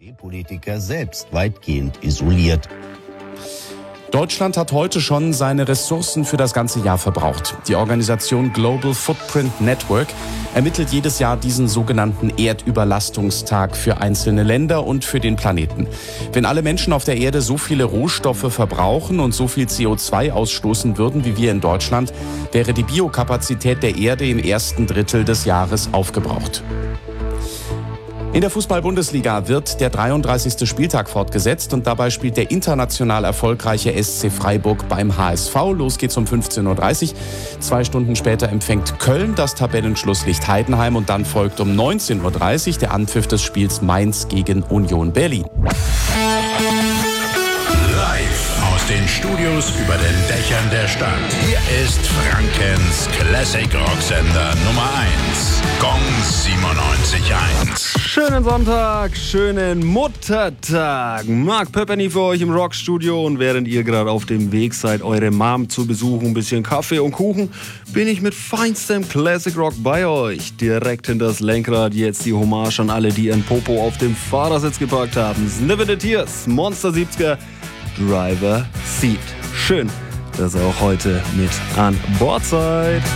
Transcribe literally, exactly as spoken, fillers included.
Die Politiker selbst weitgehend isoliert. Deutschland hat heute schon seine Ressourcen für das ganze Jahr verbraucht. Die Organisation Global Footprint Network ermittelt jedes Jahr diesen sogenannten Erdüberlastungstag für einzelne Länder und für den Planeten. Wenn alle Menschen auf der Erde so viele Rohstoffe verbrauchen und so viel C O zwei ausstoßen würden wie wir in Deutschland, wäre die Biokapazität der Erde im ersten Drittel des Jahres aufgebraucht. In der Fußball-Bundesliga wird der dreiunddreißigste Spieltag fortgesetzt und dabei spielt der international erfolgreiche S C Freiburg beim H S V. Los geht's um fünfzehn Uhr dreißig. Zwei Stunden später empfängt Köln das Tabellenschlusslicht Heidenheim und dann folgt um neunzehn Uhr dreißig der Anpfiff des Spiels Mainz gegen Union Berlin. Live aus den Studios über den Dächern der Stadt. Hier ist Frankens Classic Rocksender Nummer eins. Gong siebenundneunzig Komma eins. Schönen Sonntag, schönen Muttertag. Marc Pepperny für euch im Rockstudio. Und während ihr gerade auf dem Weg seid, eure Mom zu besuchen, ein bisschen Kaffee und Kuchen, bin ich mit feinstem Classic Rock bei euch. Direkt hinter das Lenkrad jetzt die Hommage an alle, die ihren Popo auf dem Fahrersitz geparkt haben. Sniffin' the Tears, Monster siebziger, Driver Seat. Schön, dass ihr auch heute mit an Bord seid.